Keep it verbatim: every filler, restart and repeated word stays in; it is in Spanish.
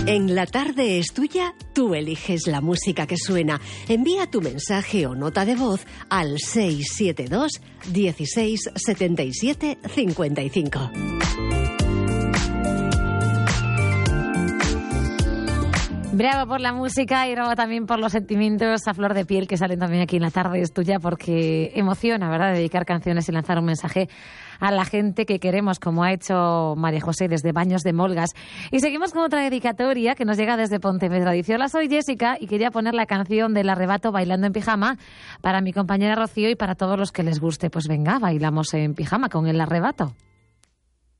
En La Tarde es Tuya, tú eliges la música que suena. Envía tu mensaje o nota de voz al seis siete dos, dieciséis, setenta y siete, cincuenta y cinco. Bravo por la música y bravo también por los sentimientos a flor de piel que salen también aquí en La Tarde es Tuya, porque emociona, ¿verdad?, dedicar canciones y lanzar un mensaje a la gente que queremos, como ha hecho María José desde Baños de Molgas. Y seguimos con otra dedicatoria que nos llega desde Pontevedra. Dice: hola, soy Jessica y quería poner la canción del Arrebato, Bailando en Pijama, para mi compañera Rocío y para todos los que les guste. Pues venga, bailamos en pijama con El Arrebato.